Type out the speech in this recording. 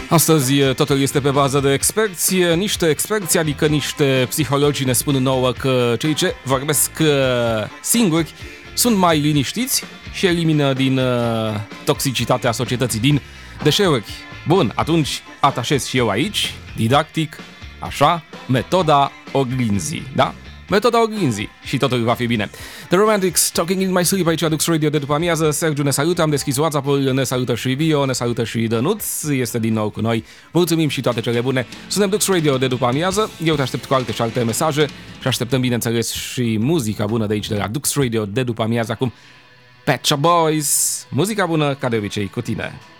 Astăzi totul este pe bază de experți, niște experți, adică niște psihologi ne spun nouă că cei ce vorbesc singuri sunt mai liniștiți și elimină din toxicitatea societății, din deșeuri. Bun, atunci atașez și eu aici, didactic, așa, metoda oglinzii, da? Metoda oglinzii și totul va fi bine. The Romantics, Talking in My Sleep, aici Dux Radio de după amiază. Sergiu ne salută, am deschis WhatsApp-ul, ne salută și Bio, ne salută și Dănuț, este din nou cu noi. Mulțumim și toate cele bune. Suntem Dux Radio de după amiază, eu te aștept cu alte și alte mesaje și așteptăm, bineînțeles, și muzica bună de aici, de la Dux Radio de după amiază. Acum, Pet Shop Boys, muzica bună, ca de obicei, cu tine.